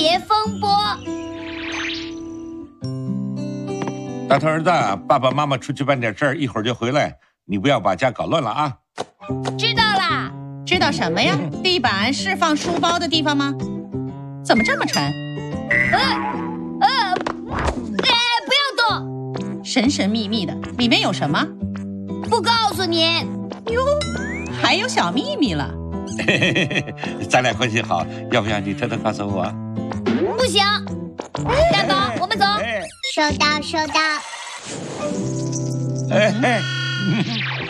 茄风波。 大头儿子，爸爸妈妈出去办点事儿，一会儿就回来，你不要把家搞乱了啊。 知道啦。 知道什么呀？地板是放书包的地方吗？怎么这么沉？ 不要动！ 神神秘秘的，里面有什么？ 不告诉你。 哟，还有小秘密了。 咱俩关系好，要不要你偷偷告诉我？ 不行。蛋宝，我们走。 收到，收到。 哎。